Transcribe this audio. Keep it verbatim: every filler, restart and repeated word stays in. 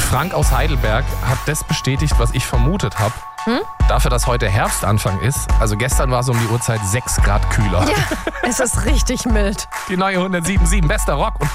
Frank aus Heidelberg hat das bestätigt, was ich vermutet habe. Hm? Dafür, dass heute Herbstanfang ist, also gestern war es um die Uhrzeit sechs Grad kühler. Ja, es ist richtig mild. Die neue hundertsieben Komma sieben, bester Rock und